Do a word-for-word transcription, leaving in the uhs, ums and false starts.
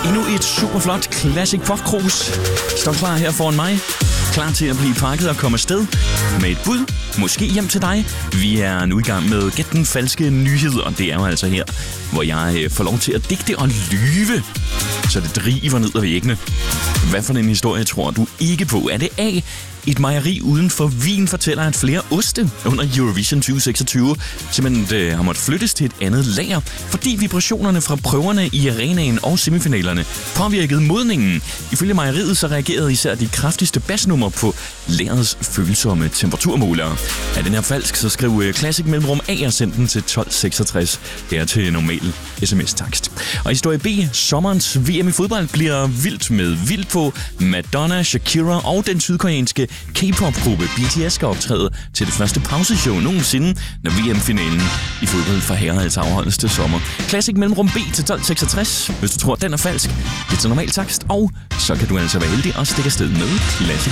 Endnu et superflot Classic Pop Cruise står klar her foran mig. Klar til at blive pakket og komme afsted med et bud, måske hjem til dig. Vi er nu i gang med Gæt den falske nyhed, og det er jo altså her, hvor jeg får lov til at digte og lyve, så det driver ned ad væggene. Hvad for en historie tror du ikke på? Er det A? Et mejeri uden for Wien fortæller, at flere oste under Eurovision tyve seksogtyve simpelthen øh, har måttet flyttes til et andet lager, fordi vibrationerne fra prøverne i arenaen og semifinalerne påvirkede modningen. Ifølge mejeriet så reagerede især de kraftigste basnummer på lagerets følsomme temperaturmålere. Er den her falsk, så skriv øh, Classic mellemrum A og send den til tolv seksogtres. Det er til normal sms-takst. Og historie B. Sommerens V M i fodbold bliver vildt med vildt på. Madonna, Shakira og den sydkoreanske K-pop-gruppe B T S skal optræde til det første pauseshow nogensinde, når V M-finalen i fodbold for herrer altså afholdes til sommer. Classic mellemrum B til tolv seksogtres, hvis du tror, den er falsk. Det er til normal takst, og så kan du altså være heldig og stikke afsted med Classic